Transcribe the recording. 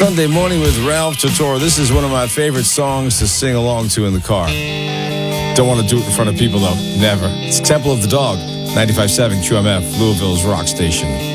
Sunday Morning with Ralph Totoro. This is one of my favorite songs to sing along to in the car. Don't want to do it in front of people, though. Never. It's Temple of the Dog, 95.7 QMF, Louisville's rock station.